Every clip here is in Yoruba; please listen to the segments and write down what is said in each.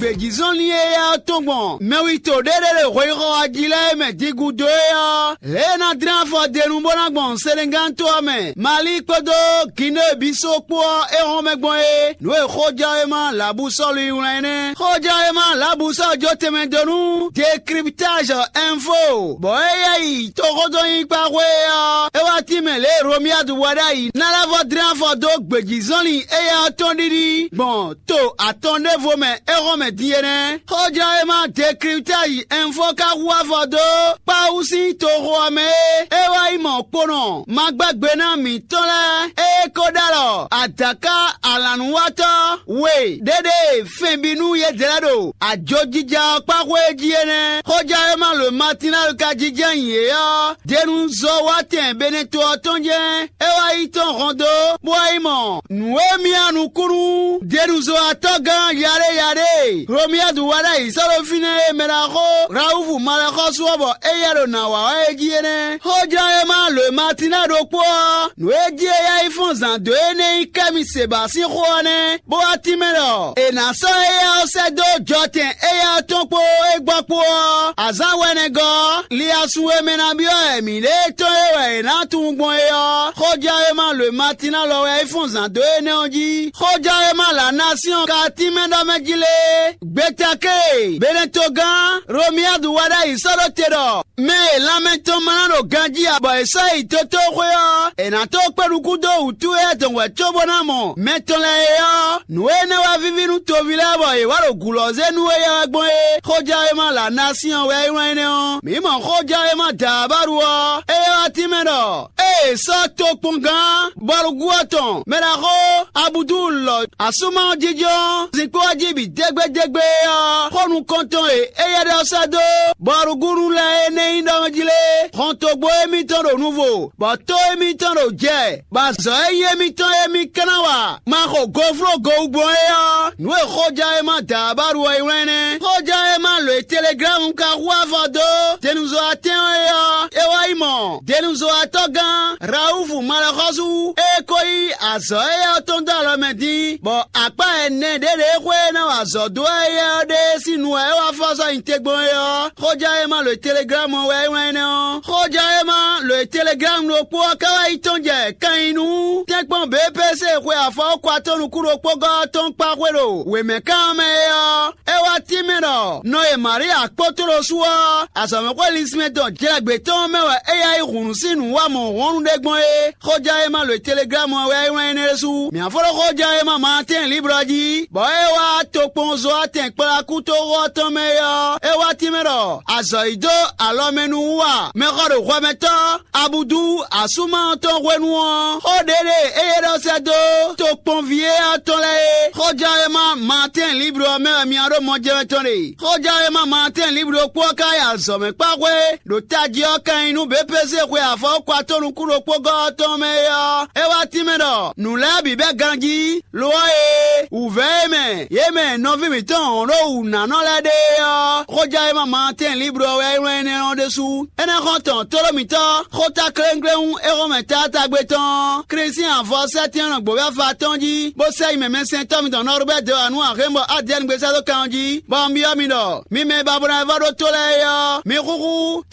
gbèjìzọ́ni ya tongbọ̀n mẹ́wìtò dédé wéyọ́ ajílẹ̀ mẹ́dígùdó ya lẹ́nà díránfọ̀ dẹnubọ́nagbọ̀n sẹ́lẹ̀ngàntó mẹ́ mali kpọ́dọ̀ guinée bisopọ̀ ẹ̀họ́n mẹ́gbọ̀n ye n'o ye xɔjà ye ma labusọ̀lù ìwúrẹ́ ne xɔjà ye ma labusọ̀ jọ tẹ̀mẹ̀dọ́nu décryptage info bọ̀ eya yìí tọkọtọ̀ yín kpakwe ya ewa tìmẹ̀ lé romia duwada yìí nàlàfọ̀ díránfọ̀ dọ̀ gbèjìzọ́ni eya tọ́ndidi gbọ̀n tó àtọ́ndẹ́fọ̀ mẹ́ ẹ̀họ́n mẹ́ diẹnɛ xɔjà ye ma décryptage info ka wafɔ do kpawusi tɔxɔ ame ewa yi mɔ kpɔnɔ magbagbe na mi tɔ lɛ eye ko da lɔ adaka alanuwatɔ we dede fɛnbinu ye dɛrɛ do adzɔdzidza kpakoe diɛnɛ xɔjà ye ma le matinal ka dzidze yi yɔ denu zɔ watɛ benetɔ tɔnjɛ ewa yi tɔn xɔ do bua yi mɔ nuwe mianu kunu denu zɔ atɔ gã yare romia duwada yi sɔrɔ fine mɛra ko raufu malakɔ suwɔbɔ eya do na wa eye diɛnɛ xɔjà ye ma le matina do kpɔ nuwe die ya yi fɔn zan do ye ne yi kɛmi sebasi xɔ ne bua time lɔ enasɔ eya ɔsɛ do jɔtɛ eya tɔnkpo egbɔ kpɔ azan wɛnɛ gɔ liasuwe mɛna biɔ ɛmi le tɔ ye wɛ ena tun gbɔn ye yɔ xɔjà ye ma le matina lɔ ya yi fɔn zan do ye ne ɔdzi xɔjà ye ma la nation ka time dɔ mɛ dzile gbɛtake benetɔ gã romia duwada yi sɔrɔ te dɔ mɛ lamɛtɔ mana do ganji abɔ esɔ yi toto koyɔ enatɔ kpɛduku do utu ye tɔnwɛ tsobo na mɔ mɛtɔlɛ ye yɔ nuwe ne wa vivinu tovi lɛ bɔ ye walo gulɔze nuwe ye gbɔn ye xɔjà ye ma la nation wɛ yi wɛn ne yɔ mi mɔ xɔjà ye ma dabaru wɔ eye wa ti mɛ dɔ eye sɔ to kpɔn gã bɔluguɔtɔn mɛra ko abudu lɔ asuma jijɔ zikpɔ jibi dɛgbɛdɛgbɛ yɔ kɔnu kɔntɔn ye eye dɔ sɛ do bɔluguru lɛ ye ne yi dɔn jile kɔntɔgbo emi tɔn do nuvo bɔtɔ emi tɔn do jɛ bazɔ eye emi tɔn emi kana wa ma ko goflo gowugbɔn ye yɔ nu ye xɔjà ye ma dabaru ye wɛnɛ xɔjà ye ma le telegram ka wafɔ do denuzɔ atɛn ye yɔ ewa yi mɔ denuzɔ atɔ gã raufu malakɔsu ekoyi azɔ eye tɔn do alɔmɛdi bɔn akpa ene de koe na wa zɔ do eye de sinu ewa fɔsɔ integbɔn ye yɔ xɔjà ye ma le telegram wɛ wɛnɛ xɔjà ye ma le telegram lo kpɔ kawa yi tɔn jɛ kanyi nu tɛkpɔn bpc koe afɔ kɔ atɔnu kuro kpɔgɔ tɔn kpakwe do wɛmɛ kan mɛ yɔ ewa timi dɔ n'o ye maria kpɔtɔrɔ suwɔ asɔmɛkɔ lisimɛtɔ jɛlagbetɔn mɛ wɛ eya yi hunusi nu wa mɔ wɔnu de gbɔn ye xɔjà ye ma le telegram wɛ wɛnɛ su miafɔlɔ xɔjà ye ma tɛn libra dzi bɔn ewa to kpɔn zɔ atɛn kpɛla kuto wɔ tɔn mɛ yɔ ewa timi dɔ azɔ yi do alɔmɛnu wa mɛkɔ do xɔmɛtɔ abudu asuma tɔn wɛnuwɔ xɔ dede eye dɔ sɛ do to kpɔn vie atɔn lɛ ye xɔjà ye ma tɛn libra mɛ miaɖo mɔdzɛmɛtɔn de xɔjà ye ma tɛn libra kpɔ ka ya zɔmɛ kpakwe do tadziɔ kanyi nu bpc koe afɔ kɔ atɔnu kudo kpɔgɔ tɔn mɛ yɔ ewa timi dɔ nulɛ bi bɛ ganji lɔ ye uvɛ mɛ ye mɛ nɔvi mi tɔn ɖo wu nanɔ lɛ de yɔ xɔjà ye ma tɛn libra wɛ wɛnɛ de su ene xɔtɔn tolomitɔ xɔta kelenkelenŋu exɔmɛ tata gbetɔn christian afɔ sɛtiɛn gbɔbɛ fa tɔn dzi bo sɛyi mɛmɛsɛn tɔmitɔn nɔrɔ bɛ de anu ahemɔ adiɛni gbesa do kan dzi bɔn biɔ mi dɔ mi mɛ babuna ɛfɔ do to lɛ yɔ mi kuku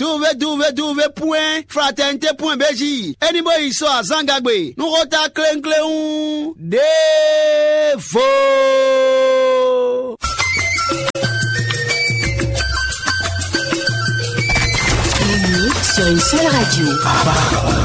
tuve point fraternité point beji enibo yi sɔ azangagbe nuxɔta kelenkelenŋu de vo. Sur une seule radio.